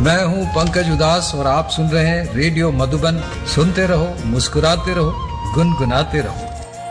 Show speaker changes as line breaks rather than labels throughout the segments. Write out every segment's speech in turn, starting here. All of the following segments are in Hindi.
मैं हूं पंकज उदास और आप सुन रहे हैं रेडियो मधुबन। सुनते रहो, मुस्कुराते रहो, गुनगुनाते रहो।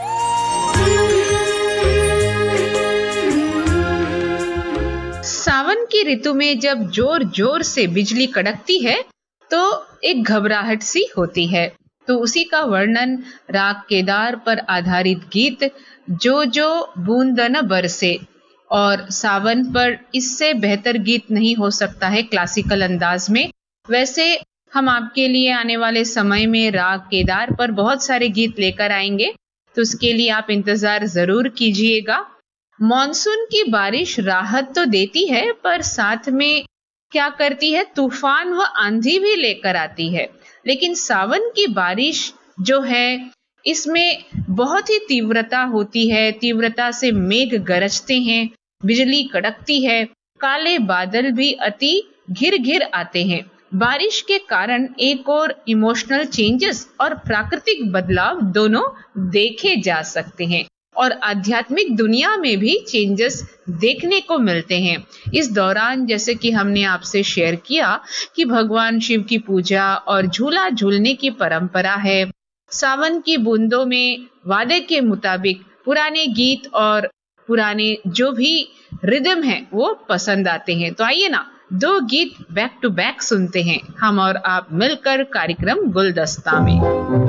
सावन की ऋतु में जब जोर जोर से बिजली कड़कती है तो एक घबराहट सी होती है। तो उसी का वर्णन राग केदार पर आधारित गीत जो बूंदन बरसे, और सावन पर इससे बेहतर गीत नहीं हो सकता है क्लासिकल अंदाज में। वैसे हम आपके लिए आने वाले समय में राग केदार पर बहुत सारे गीत लेकर आएंगे, तो उसके लिए आप इंतजार जरूर कीजिएगा। मॉनसून की बारिश राहत तो देती है, पर साथ में क्या करती है, तूफान व आंधी भी लेकर आती है। लेकिन सावन की बारिश जो है इसमें बहुत ही तीव्रता होती है, तीव्रता से मेघ गरजते हैं, बिजली कड़कती है, काले बादल भी अति घिर घिर आते हैं। बारिश के कारण एक और इमोशनल चेंजेस और प्राकृतिक बदलाव दोनों देखे जा सकते हैं, और आध्यात्मिक दुनिया में भी चेंजेस देखने को मिलते हैं। इस दौरान जैसे कि हमने आपसे शेयर किया कि भगवान शिव की पूजा और झूला झूलने की परंपरा है। सावन की बूंदों में वादे के मुताबिक पुराने गीत और पुराने जो भी रिदम है वो पसंद आते हैं। तो आइए ना, 2 गीत बैक टू बैक सुनते हैं हम और आप मिलकर कार्यक्रम गुलदस्ता में।